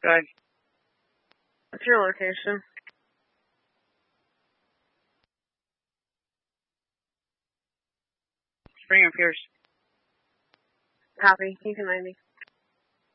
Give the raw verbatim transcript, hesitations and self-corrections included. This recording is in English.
Good. What's your location? Spring or Pierce? Copy. You can land me.